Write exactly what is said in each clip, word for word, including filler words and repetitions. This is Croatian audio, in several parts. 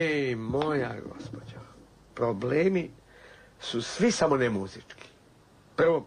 Ej, moja gospođo, problemi su svi samo ne muzički. Prvo,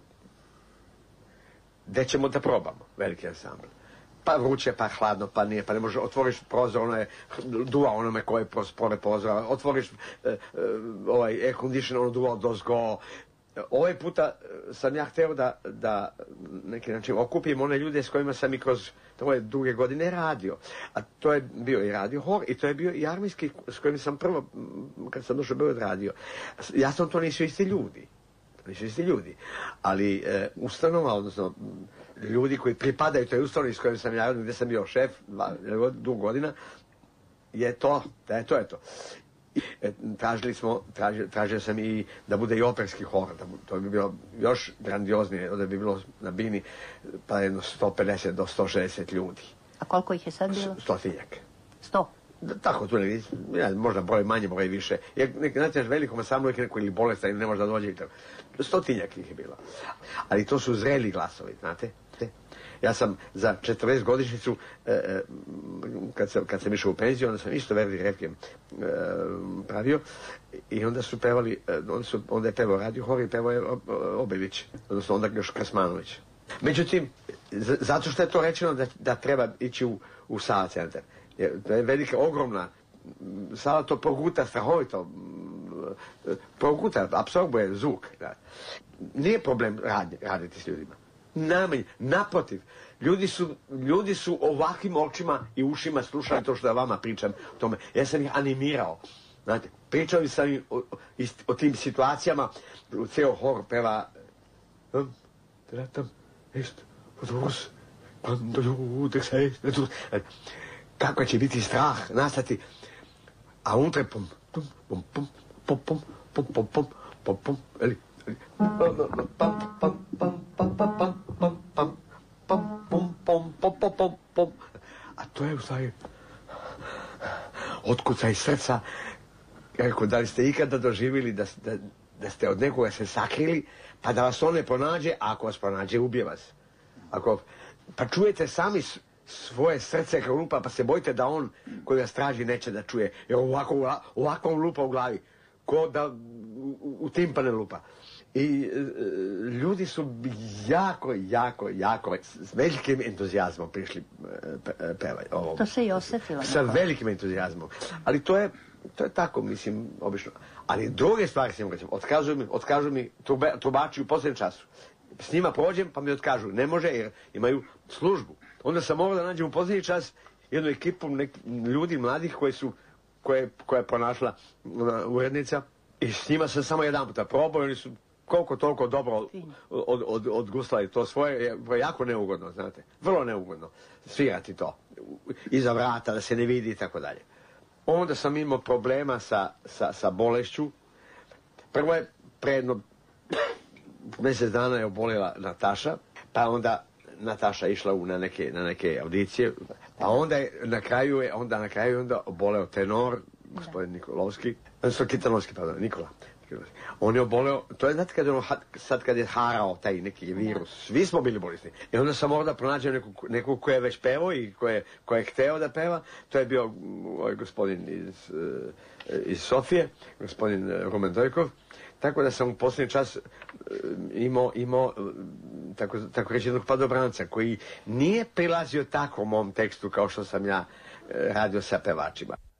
gde ćemo da probamo veliki ansambl. Pa vruće, pa hladno, pa nije, pa ne može, otvoriš prozor, ono je, duva onome koje pored prozora, otvoriš e, e, ovaj air condition, ono duva dozgo. Ovaj puta sam ja hteo da, da neki način okupim one ljude s kojima sam i kroz ove duge godine radio. A to je bio i radio hor i to je bio i armijski s kojim sam prvo, kad sam došao, bio radio. Jasno, to nisu isti ljudi. Nisu isti ljudi. Ali e, ustanova, odnosno ljudi koji pripadaju toj ustanovi s kojim sam ja, gdje sam bio šef dugo godina, je to, da je to je to. E, tražili smo, tražio, tražio sam i da bude i operski hor, da, to bi bilo još grandioznije, da bi bilo na Bini pa jedno sto pedeset do sto šezdeset ljudi. A koliko ih je sad bilo? Stotinjak. Sto? Da, tako, tu ne, ja, možda broj manje, broj više. Jer neki, znate, velikom ansamblu je neko ili bolestan ili ne može da dođe i tako. Stotinjak ih je bilo. Ali to su zreli glasovi, znate? Ja sam za četrdesetogodišnjicu, e, kad, sam, kad sam išao u penziju, onda sam isto Verdi Requiem e, pravio i onda su pevali, onda, su, onda je pevao radio hor i pevao je Obević, odnosno onda još Krasmanović. Međutim, z, zato što je to rečeno da, da treba ići u, u Sava centar. Jer to je velika, ogromna, Sava to proguta strahovito, proguta, apsorbuje zvuk. Da. Nije problem radi, raditi s ljudima. Najmanje, naprotiv, ljudi su, ljudi su ovakvim očima i ušima slušali to što ja vama pričam o tome. Ja sam ih animirao, znate, pričao sam im o, o, o tim situacijama, ceo hor peva kako će biti strah nastati, a unutra pom pom pom pom pom pom pom pom pom pom pom eli pam pam pam pam pam pam pam pam pam pam pom pom pom pom pom pom, a to je u stvari otkucaj srca. Rekao, da li ste ikada doživjeli da, da, da ste od nekoga se sakrili pa da vas on ne pronađe, a ako vas pronađe ubije vas. Ako, pa čujete sami svoje srce kao lupa, pa se bojite da on koji vas traži neće da čuje, jer ovako, ovako on lupa u glavi, ko da u, u timpane lupa. I e, ljudi su jako, jako, jako s velikim entuzijazmom prišli pe, pevaju ovo. To se i osjetilo. Sa velikim entuzijazmom. Ali to je, to je tako, mislim, obično. Ali druge stvari se mogu, otkažu mi, otkažu mi trube, trubači u posljednjem času. S njima prođem pa mi otkažu. Ne može jer imaju službu. Onda sam morao da nađem u posljednji čas jednu ekipu neki, ljudi mladih koji su, koje, koja je pronašla urednica i s njima sam samo jedan puta probao i oni su koliko toliko dobro od, od, od, odgustali to svoje, je jako neugodno, znate, vrlo neugodno svirati to, iza vrata, da se ne vidi i tako dalje. Onda sam imao problema sa, sa, sa bolešću. Prvo je predno mjesec dana je oboljela Nataša, pa onda Nataša išla u, na, neke, na neke audicije, pa onda je na kraju je, onda na kraju je onda oboleo tenor, gospodin Nikolovski, odnosno Kitanovski, pardon, Nikola. On je oboleo, to je, znate, kad ono, sad kad je harao taj neki virus, svi smo bili bolesni. I onda sam morao da pronađem nekog, nekog ko je već pevao i ko je, ko je hteo da peva. To je bio ovaj gospodin iz, iz Sofije, gospodin Rumen Dojkov. Tako da sam u posljednji čas imao, imao tako, tako reći, jednog padobranca koji nije prilazio tako mom tekstu kao što sam ja radio sa pevačima.